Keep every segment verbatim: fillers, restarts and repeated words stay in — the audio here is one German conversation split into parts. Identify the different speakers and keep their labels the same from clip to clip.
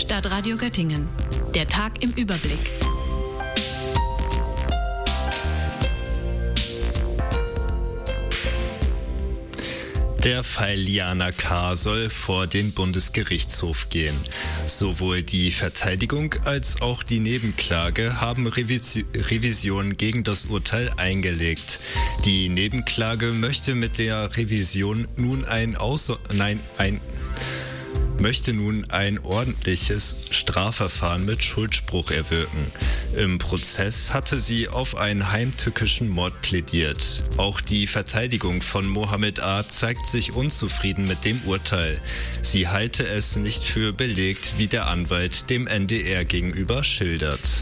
Speaker 1: Stadtradio Göttingen. Der Tag im Überblick.
Speaker 2: Der Fall Liana K. soll vor den Bundesgerichtshof gehen. Sowohl die Verteidigung als auch die Nebenklage haben Revisi- Revision gegen das Urteil eingelegt. Die Nebenklage möchte mit der Revision nun ein Außer- nein, ein möchte nun ein ordentliches Strafverfahren mit Schuldspruch erwirken. Im Prozess hatte sie auf einen heimtückischen Mord plädiert. Auch die Verteidigung von Mohammed A. zeigt sich unzufrieden mit dem Urteil. Sie halte es nicht für belegt, wie der Anwalt dem N D R gegenüber schildert.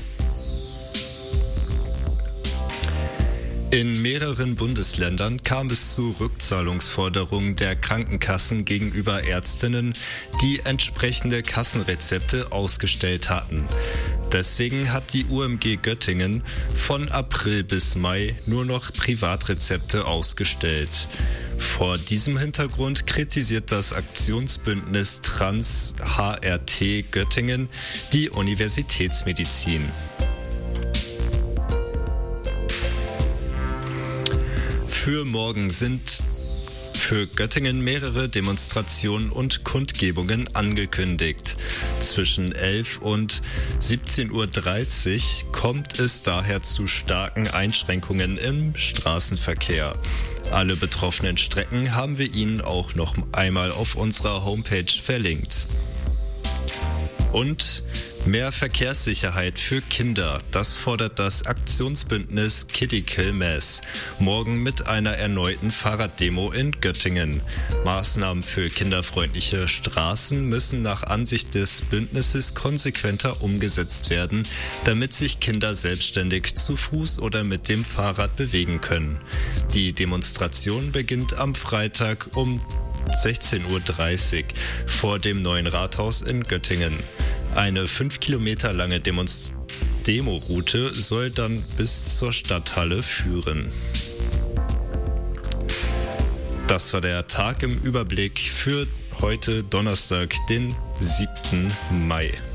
Speaker 2: In mehreren Bundesländern kam es zu Rückzahlungsforderungen der Krankenkassen gegenüber Ärztinnen, die entsprechende Kassenrezepte ausgestellt hatten. Deswegen hat die U M G Göttingen von April bis Mai nur noch Privatrezepte ausgestellt. Vor diesem Hintergrund kritisiert das Aktionsbündnis Trans H R T Göttingen die Universitätsmedizin. Für morgen sind für Göttingen mehrere Demonstrationen und Kundgebungen angekündigt. Zwischen elf und siebzehn Uhr dreißig kommt es daher zu starken Einschränkungen im Straßenverkehr. Alle betroffenen Strecken haben wir Ihnen auch noch einmal auf unserer Homepage verlinkt. Und mehr Verkehrssicherheit für Kinder, das fordert das Aktionsbündnis Kiddie Kill Mess. Morgen mit einer erneuten Fahrraddemo in Göttingen. Maßnahmen für kinderfreundliche Straßen müssen nach Ansicht des Bündnisses konsequenter umgesetzt werden, damit sich Kinder selbstständig zu Fuß oder mit dem Fahrrad bewegen können. Die Demonstration beginnt am Freitag um sechzehn Uhr dreißig vor dem neuen Rathaus in Göttingen. Eine fünf Kilometer lange Demonst- Demo-Route soll dann bis zur Stadthalle führen. Das war der Tag im Überblick für heute Donnerstag, den siebten Mai.